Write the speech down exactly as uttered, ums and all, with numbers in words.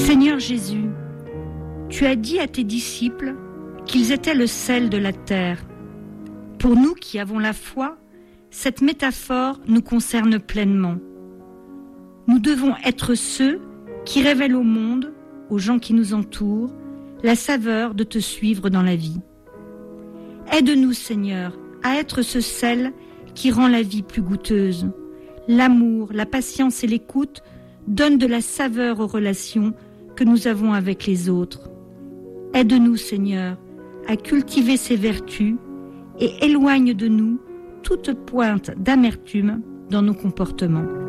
Seigneur Jésus, tu as dit à tes disciples qu'ils étaient le sel de la terre. Pour nous qui avons la foi, cette métaphore nous concerne pleinement. Nous devons être ceux qui révèlent au monde, aux gens qui nous entourent, la saveur de te suivre dans la vie. Aide-nous, Seigneur, à être ce sel qui rend la vie plus goûteuse. L'amour, la patience et l'écoute donnent de la saveur aux relations que nous avons avec les autres. Aide-nous, Seigneur, à cultiver ces vertus et éloigne de nous toute pointe d'amertume dans nos comportements.